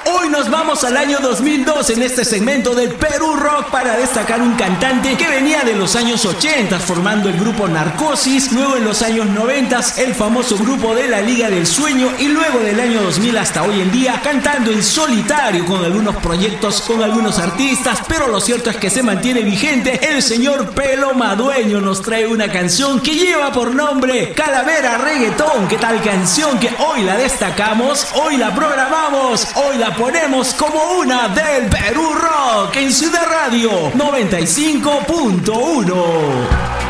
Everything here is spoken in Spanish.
Hoy nos vamos al año 2002 en este segmento del Perú Rock para destacar un cantante que venía de los años 80 formando el grupo Narcosis, luego en los años 90 el famoso grupo de la Liga del Sueño y luego del año 2000 hasta hoy en día cantando en solitario con algunos proyectos, con algunos artistas, pero lo cierto es que se mantiene vigente. El señor Pelo Madueño nos trae una canción que lleva por nombre Calavera Reggaetón. ¿Qué tal canción que hoy la destacamos, hoy la programamos, hoy la ponemos como una del Perú Rock en Ciudad Radio 95.1?